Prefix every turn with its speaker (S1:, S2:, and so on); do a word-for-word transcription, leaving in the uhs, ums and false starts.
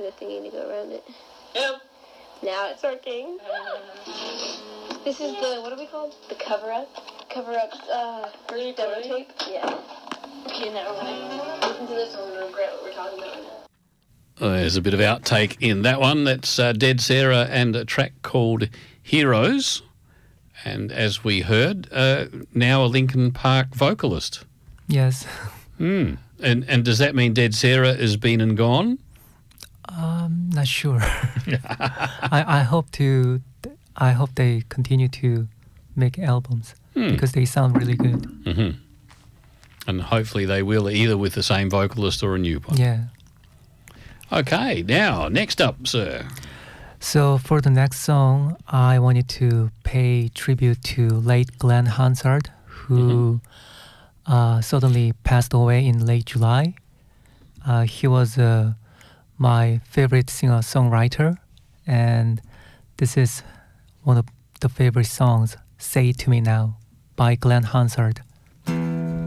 S1: the thingy to go around it.
S2: Yep.
S1: Now it's working. This is the, what are we called? The cover-up? Cover-up, uh, first demo tape? Yeah. Okay, now we're gonna listen to this and we're gonna regret what we're talking about right now.
S3: Uh, there's a bit of outtake in that one. That's uh, Dead Sarah and a track called Heroes. And as we heard, uh, now a Linkin Park vocalist.
S4: Yes.
S3: Hmm. And and does that mean Dead Sarah is been and gone?
S4: Um, not sure. I I hope to. I hope they continue to make albums
S3: Hmm.
S4: because they sound really good.
S3: Mm-hmm. And hopefully they will, either with the same vocalist or a new one.
S4: Yeah.
S3: Okay, now, next up, sir.
S4: So for the next song, I wanted to pay tribute to late Glenn Hansard, who mm-hmm. uh, suddenly passed away in late July. Uh, he was uh, my favorite singer-songwriter, and this is one of the favorite songs, Say It To Me Now, by Glenn Hansard.